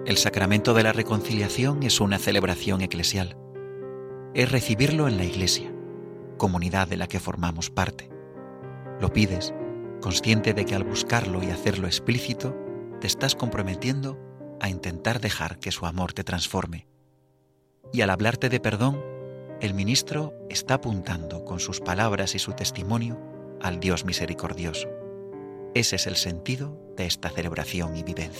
El sacramento de la reconciliación es una celebración eclesial. Es recibirlo en la Iglesia, comunidad de la que formamos parte. Lo pides, consciente de que al buscarlo y hacerlo explícito, te estás comprometiendo a intentar dejar que su amor te transforme. Y al hablarte de perdón, el ministro está apuntando con sus palabras y su testimonio al Dios misericordioso. Ese es el sentido de esta celebración y vivencia.